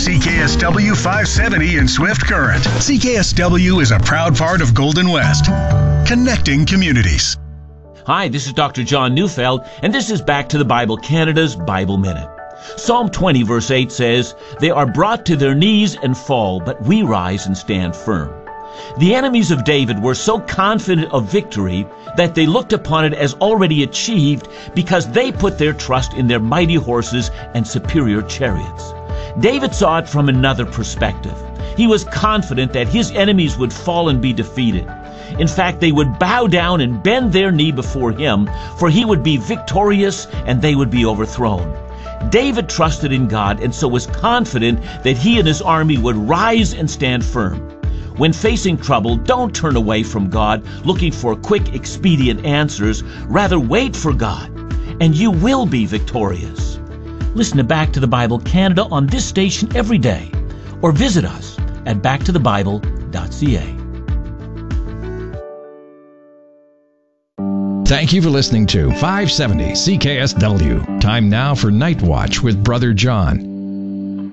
CKSW 570 in Swift Current. CKSW is a proud part of Golden West, connecting communities. Hi, this is Dr. John Neufeld, and this is Back to the Bible Canada's Bible Minute. Psalm 20 verse 8 says, "They are brought to their knees and fall, but we rise and stand firm." The enemies of David were so confident of victory that they looked upon it as already achieved because they put their trust in their mighty horses and superior chariots. David saw it from another perspective. He was confident that his enemies would fall and be defeated. In fact, they would bow down and bend their knee before him, for he would be victorious and they would be overthrown. David trusted in God and so was confident that he and his army would rise and stand firm. When facing trouble, don't turn away from God looking for quick, expedient answers. Rather, wait for God, and you will be victorious. Listen to Back to the Bible Canada on this station every day, or visit us at backtothebible.ca. Thank you for listening to 570 CKSW. Time now for Night Watch with Brother John.